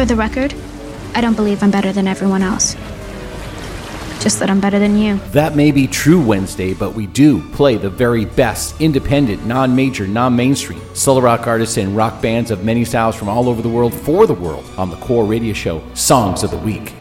For the record, I don't believe I'm better than everyone else. Just that I'm better than you. That may be true, Wednesday, but we do play the very best independent, non-major, non-mainstream solo rock artists and rock bands of many styles from all over the world for the world on the Core Radio Show Songs of the Week.